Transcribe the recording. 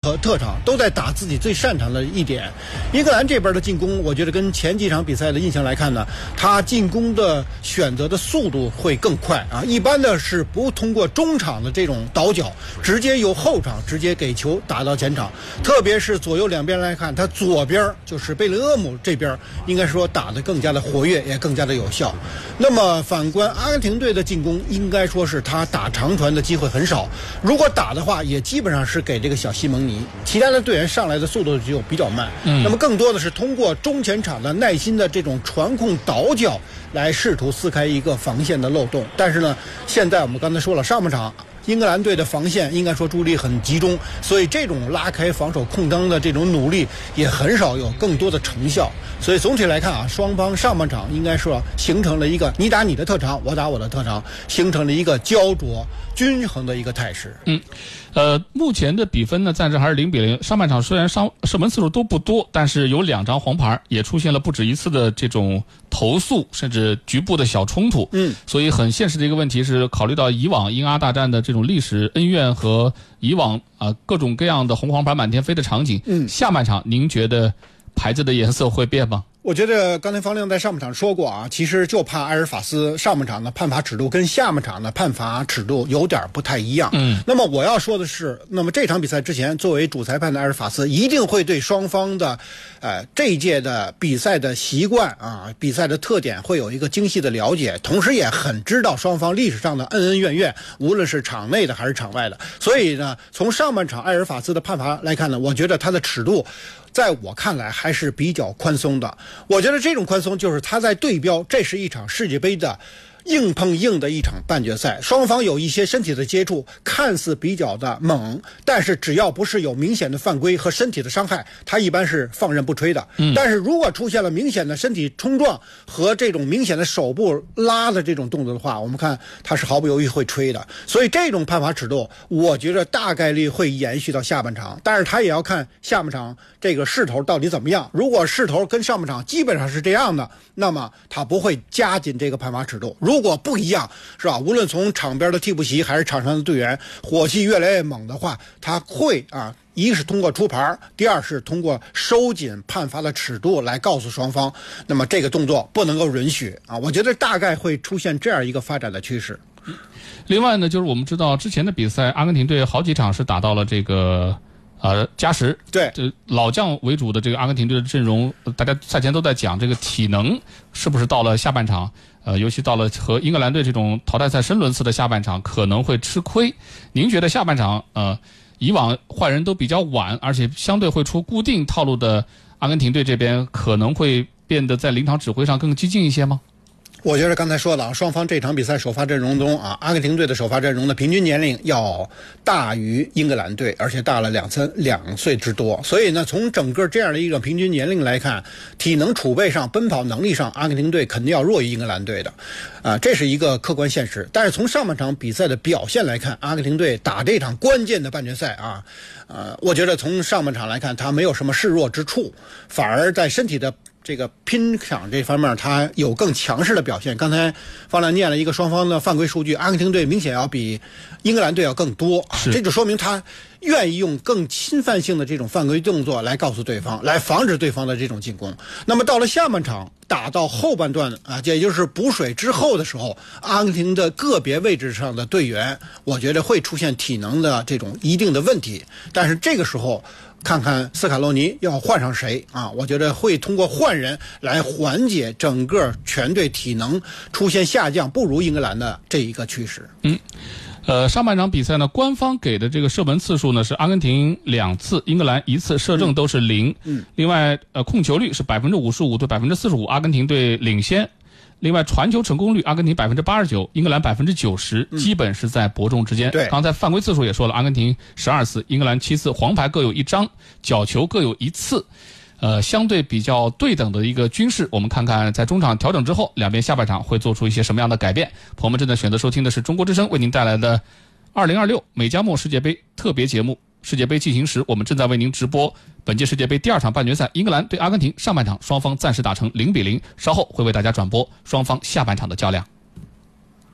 特长，都在打自己最擅长的一点。英格兰这边的进攻，我觉得跟前几场比赛的印象来看呢，他进攻的选择的速度会更快啊。一般的是不通过中场的这种倒脚，直接由后场直接给球打到前场。特别是左右两边来看，他左边就是贝林厄姆这边，应该说打得更加的活跃，也更加的有效。那么反观阿根廷队的进攻，应该说是他打长传的机会很少，如果打的话，也基本上是给这个小西蒙尼，其他的队员上来的速度就比较慢。那么更多的是通过中前场的耐心的这种传控倒脚来试图撕开一个防线的漏洞。但是呢，现在我们刚才说了，上半场英格兰队的防线应该说注意力很集中，所以这种拉开防守空当的这种努力也很少有更多的成效。所以总体来看啊，双方上半场应该说形成了一个你打你的特长，我打我的特长，形成了一个焦灼均衡的一个态势。 目前的比分呢，暂时还是0-0。上半场虽然射门次数都不多，但是有2张黄牌，也出现了不止一次的这种投诉，甚至局部的小冲突。所以很现实的一个问题是，考虑到以往英阿大战的这种历史恩怨和以往各种各样的红黄牌满天飞的场景，下半场您觉得牌子的颜色会变吗？ 我觉得刚才方亮在上半场说过啊，其实就怕埃尔法斯上半场的判罚尺度跟下半场的判罚尺度有点不太一样。那么我要说的是，那么这场比赛之前，作为主裁判的埃尔法斯一定会对双方的这一届的比赛的习惯啊，比赛的特点会有一个精细的了解，同时也很知道双方历史上的恩恩怨怨，无论是场内的还是场外的。所以呢，从上半场埃尔法斯的判罚来看呢，我觉得他的尺度在我看来还是比较宽松的。我觉得这种宽松就是他在对标，这是一场世界杯的硬碰硬的一场半决赛，双方有一些身体的接触，看似比较的猛，但是只要不是有明显的犯规和身体的伤害，他一般是放任不吹的。但是如果出现了明显的身体冲撞和这种明显的手部拉的这种动作的话，我们看他是毫不犹豫会吹的。所以这种判罚尺度，我觉得大概率会延续到下半场，但是他也要看下半场这个势头到底怎么样。如果势头跟上半场基本上是这样的，那么他不会加紧这个判罚尺度。如果不一样，是吧？无论从场边的替补席还是场上的队员火气越来越猛的话，他会一是通过出牌，第二是通过收紧判罚的尺度来告诉双方，那么这个动作不能够允许啊！我觉得大概会出现这样一个发展的趋势。 另外呢，就是我们知道之前的比赛，阿根廷队好几场是打到了这个加时。 对， 这老将为主的这个阿根廷队的阵容，大家赛前都在讲这个体能是不是到了下半场，尤其到了和英格兰队这种淘汰赛深轮次的下半场可能会吃亏。您觉得下半场以往换人都比较晚，而且相对会出固定套路的阿根廷队这边可能会变得在临场指挥上更激进一些吗？ 我觉得刚才说了，双方这场比赛首发阵容中阿根廷队的首发阵容的平均年龄要大于英格兰队，而且大了2岁之多。所以呢，从整个这样的一个平均年龄来看，体能储备上、奔跑能力上，阿根廷队肯定要弱于英格兰队的，这是一个客观现实。但是从上半场比赛的表现来看，阿根廷队打这场关键的半决赛我觉得从上半场来看，他没有什么示弱之处，反而在身体的这个拼抢这方面他有更强势的表现。刚才方亮念了一个双方的犯规数据，阿根廷队明显要比英格兰队要更多，这就说明他愿意用更侵犯性的这种犯规动作来告诉对方，来防止对方的这种进攻。那么到了下半场打到后半段也就是补水之后的时候，阿根廷的个别位置上的队员我觉得会出现体能的这种一定的问题，但是这个时候看看斯卡洛尼要换上谁我觉得会通过换人来缓解整个全队体能出现下降不如英格兰的这一个趋势。 上半场比赛呢，官方给的这个射门次数呢是阿根廷2次，英格兰1次，射正都是0。另外控球率是55%对45%，阿根廷队领先。另外传球成功率，阿根廷89%，英格兰90%，基本是在伯仲之间。 对， 刚才犯规次数也说了，阿根廷12次，英格兰7次，黄牌各有1张，角球各有1次。相对比较对等的一个均势，我们看看在中场调整之后，两边下半场会做出一些什么样的改变。朋友们正在选择收听的是中国之声为您带来的2026美加墨世界杯特别节目《世界杯进行时》，我们正在为您直播本届世界杯第2场半决赛，英格兰对阿根廷，上半场双方暂时打成0-0，稍后会为大家转播双方下半场的较量。